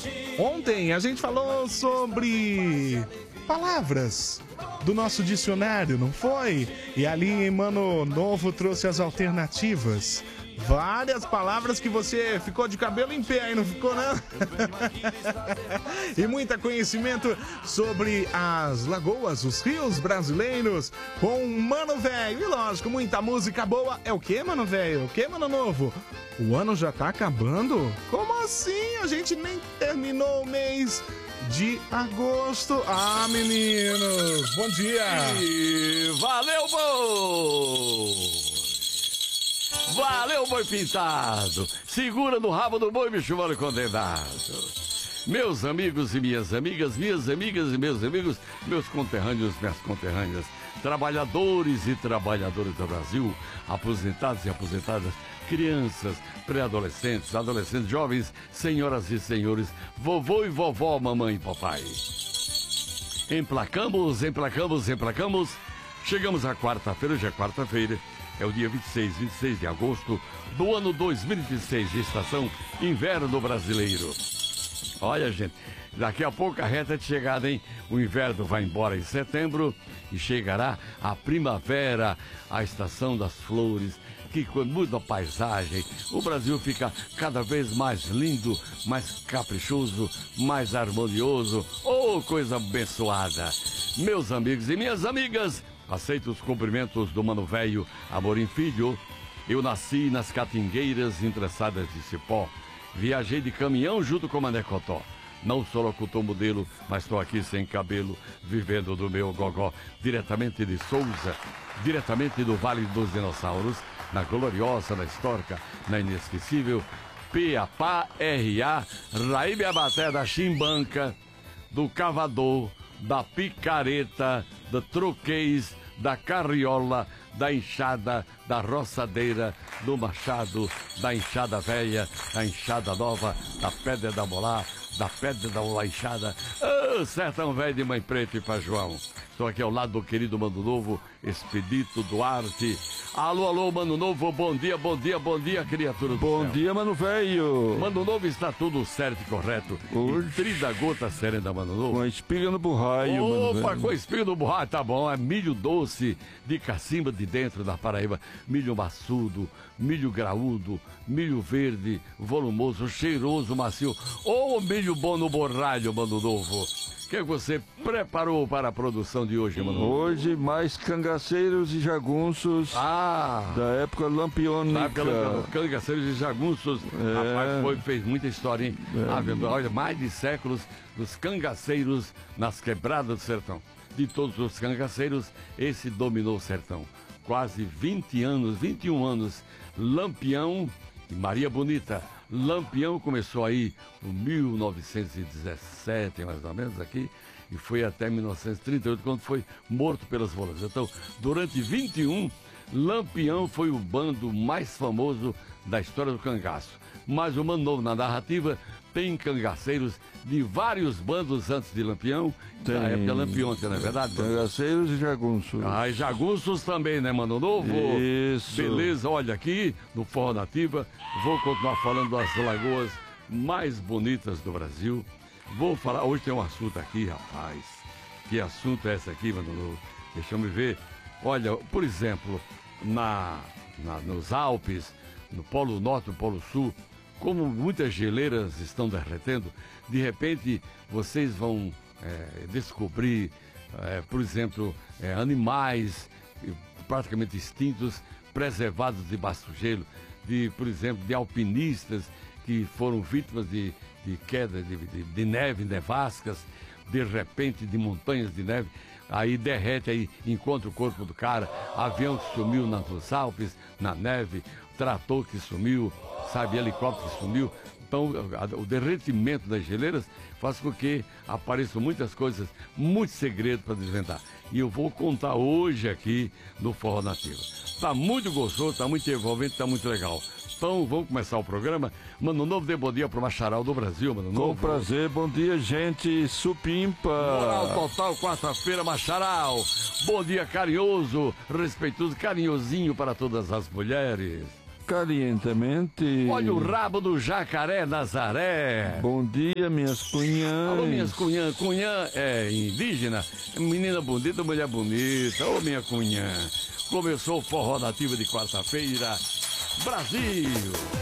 Ontem a gente falou sobre palavras do nosso dicionário, não foi? E ali, Mano Novo trouxe as alternativas. Várias palavras que você ficou de cabelo em pé aí, não ficou, né? E muito conhecimento sobre as lagoas, os rios brasileiros com Mano Velho. E lógico, muita música boa. É o que, Mano Velho? O que, Mano Novo? O ano já tá acabando? Como assim? A gente nem terminou o mês de agosto. Ah, meninos, bom dia. E valeu, boi! Valeu, boi pintado! Segura no rabo do boi, bicho mano condenado. Meus amigos e minhas amigas e meus amigos, meus conterrâneos, minhas conterrâneas, trabalhadores e trabalhadoras do Brasil, aposentados e aposentadas, crianças, pré-adolescentes, adolescentes, jovens, senhoras e senhores, vovô e vovó, mamãe e papai. Emplacamos. Chegamos à quarta-feira, hoje é quarta-feira, é o dia 26 de agosto do ano 2026, estação Inverno Brasileiro. Olha, gente, daqui a pouco a reta de chegada, hein? O inverno vai embora em setembro e chegará a primavera, a estação das flores, que quando muda a paisagem, o Brasil fica cada vez mais lindo, mais caprichoso, mais harmonioso. Oh, coisa abençoada! Meus amigos e minhas amigas, aceito os cumprimentos do Mano Velho Amorim Filho. Eu nasci nas Catingueiras Interessadas de Cipó. Viajei de caminhão junto com Mané Cotó. Não sou locutor modelo, mas estou aqui sem cabelo, vivendo do meu gogó. Diretamente de Souza, diretamente do Vale dos Dinossauros, na gloriosa, na histórica, na inesquecível P-A-P-A-R-A, Raíbe Abaté da Chimbanca, do Cavador, da Picareta, do Troquês, da Carriola, da Enxada, da Roçadeira, do Machado, da Enxada Velha, da Enxada Nova, da Pedra da Molá, da Pedra da Molá Enxada, Sertão Velho de Mãe Preta e Pai João. Estou aqui ao lado do querido Mano Novo, Expedito Duarte. Alô, alô, Mano Novo, bom dia, criatura do céu. Bom dia, Mano Velho. Mano Novo, está tudo certo e correto. Hoje... E 30 gotas serena, Mano Novo. Com a espiga no burraio, Opa, com a espiga no burraio, tá bom. É milho doce de cacimba de dentro da Paraíba. Milho maçudo, milho graúdo, milho verde, volumoso, cheiroso, macio. Ou milho bom no borralho, Mano Novo. O que você preparou para a produção de hoje, Mano? Hoje, mais cangaceiros e jagunços da época lampiônica. Cangaceiros e jagunços. Rapaz, fez muita história, hein? Olha, mais de séculos dos cangaceiros nas quebradas do sertão. De todos os cangaceiros, esse dominou o sertão. Quase 21 anos, Lampião e Maria Bonita. Lampião começou aí em 1917, mais ou menos, aqui, e foi até 1938, quando foi morto pelas bolas. Então, durante 21, Lampião foi o bando mais famoso da história do cangaço. Mas o Mano Novo, na narrativa, tem cangaceiros de vários bandos antes de Lampião, da época lampiônica, não é verdade? Cangaceiros e jagunços. E jagunços também, né, Mano Novo? Isso. Beleza, olha aqui, no Forró Nativa, vou continuar falando das lagoas mais bonitas do Brasil. Vou falar, hoje tem um assunto aqui, rapaz. Que assunto é esse aqui, Mano Novo? Deixa eu me ver. Olha, por exemplo, nos Alpes, no Polo Norte, no Polo Sul, como muitas geleiras estão derretendo, de repente vocês vão descobrir, por exemplo, animais praticamente extintos, preservados debaixo do gelo, por exemplo, de alpinistas que foram vítimas de queda de neve, nevascas, de repente de montanhas de neve, aí derrete, aí encontra o corpo do cara, avião que sumiu nos Alpes, na neve, trator que sumiu, sabe, helicóptero que sumiu. Então, o derretimento das geleiras faz com que apareçam muitas coisas, muitos segredos para desvendar. E eu vou contar hoje aqui no Forró Nativa. Tá muito gostoso, tá muito envolvente, tá muito legal. Então, vamos começar o programa. Mano Novo, dê bom dia pro Macharal do Brasil, Mano Novo. Com prazer, bom dia, gente supimpa. Moral total, quarta-feira, Macharal. Bom dia carinhoso, respeitoso, carinhosinho para todas as mulheres. calientemente. Olha o rabo do jacaré Nazaré. Bom dia, minhas cunhãs. Alô, minhas cunhã. Cunhã é indígena, menina bonita, mulher bonita. Ô, minha cunhã. Começou o Forró Nativa de quarta-feira. Brasil!